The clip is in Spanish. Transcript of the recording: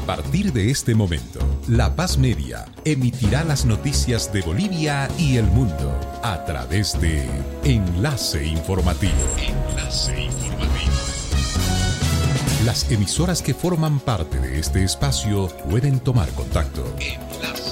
partir de este momento, La Paz Media emitirá las noticias de Bolivia y el mundo a través de Enlace Informativo. Enlace Informativo. Las emisoras que forman parte de este espacio pueden tomar contacto. Enlace.